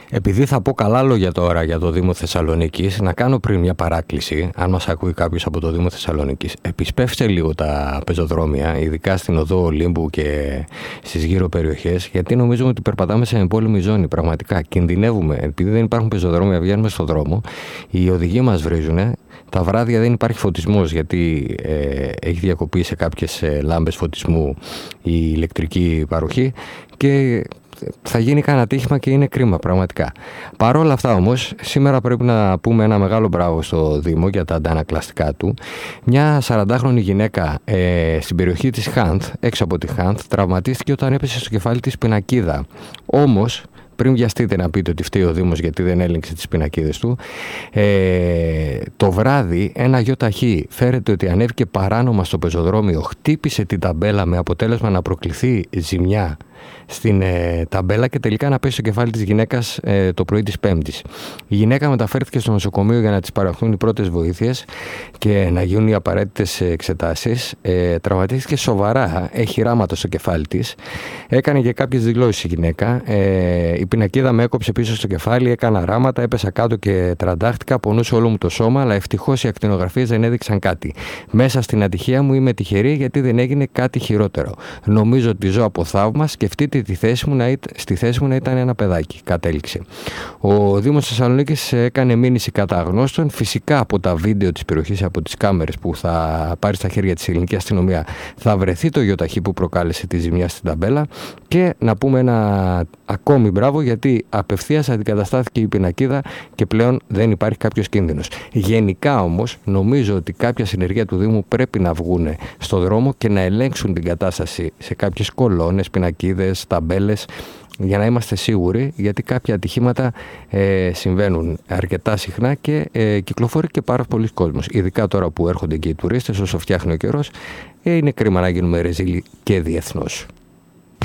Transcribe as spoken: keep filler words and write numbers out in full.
Επειδή θα πω καλά λόγια τώρα για το Δήμο Θεσσαλονίκης, να κάνω πριν μια παράκληση, αν μας ακούει κάποιος από το Δήμο Θεσσαλονίκης, επισπεύστε λίγο τα πεζοδρόμια, ειδικά στην οδό Ολύμπου και στις γύρω περιοχές, γιατί νομίζουμε ότι περπατάμε σε εμπόλεμη ζώνη. Πραγματικά κινδυνεύουμε, επειδή δεν υπάρχουν πεζοδρόμια, βγαίνουμε στον δρόμο, οι οδηγοί μας βρίζουν. Τα βράδια δεν υπάρχει φωτισμός, γιατί ε, έχει διακοπεί σε κάποιες ε, λάμπες φωτισμού η ηλεκτρική παροχή και θα γίνει κανένα ατύχημα και είναι κρίμα πραγματικά. Παρ' όλα αυτά όμως, σήμερα πρέπει να πούμε ένα μεγάλο μπράβο στο Δήμο για τα αντανακλαστικά του. Μια σαραντάχρονη γυναίκα ε, στην περιοχή της Χάνθ, έξω από τη Χάνθ, τραυματίστηκε όταν έπεσε στο κεφάλι της πινακίδα. Όμως, πριν βιαστείτε να πείτε ότι φταίει ο Δήμος γιατί δεν έλεγξε τις πινακίδες του, ε, το βράδυ ένα γιοταχή φέρεται ότι ανέβηκε παράνομα στο πεζοδρόμιο, χτύπησε την ταμπέλα με αποτέλεσμα να προκληθεί ζημιά στην ε, ταμπέλα και τελικά να πέσει στο κεφάλι της γυναίκας ε, το πρωί της Πέμπτης. Η γυναίκα μεταφέρθηκε στο νοσοκομείο για να της παραχθούν οι πρώτες βοήθειες και να γίνουν οι απαραίτητες εξετάσεις. Ε, τραυματίστηκε σοβαρά, έχει ράματα στο κεφάλι της. Έκανε και κάποιες δηλώσεις η γυναίκα. Ε, η πινακίδα με έκοψε πίσω στο κεφάλι, έκανα ράματα, έπεσα κάτω και τραντάχτηκα, πονούσε όλο μου το σώμα, αλλά ευτυχώς οι ακτινογραφίες δεν έδειξαν κάτι. Μέσα στην ατυχία μου είμαι τυχερή γιατί δεν έγινε κάτι χειρότερο. Νομίζω ότι ζω από θαύμα. Σκεφτείτε τη θέση μου να ήταν, στη θέση μου να ήταν ένα παιδάκι, κατέληξε. Ο Δήμος Θεσσαλονίκης έκανε μήνυση κατά αγνώστων. Φυσικά από τα βίντεο της περιοχής, από τις κάμερες που θα πάρει στα χέρια της ελληνική αστυνομία, θα βρεθεί το γιοταχή που προκάλεσε τη ζημιά στην ταμπέλα. Και να πούμε ένα ακόμη μπράβο, γιατί απευθείας αντικαταστάθηκε η πινακίδα και πλέον δεν υπάρχει κάποιος κίνδυνος. Γενικά όμως, νομίζω ότι κάποια συνεργεία του Δήμου πρέπει να βγουν στο δρόμο και να ελέγξουν την κατάσταση σε κάποιες κολόνες, πινακίδες, ταμπέλες, για να είμαστε σίγουροι, γιατί κάποια ατυχήματα ε, συμβαίνουν αρκετά συχνά και ε, κυκλοφορεί και πάρα πολλοί κόσμος. Ειδικά τώρα που έρχονται και οι τουρίστες, όσο φτιάχνει ο καιρός, ε, είναι κρίμα να γίνουμε ρεζίλοι και διεθνώς.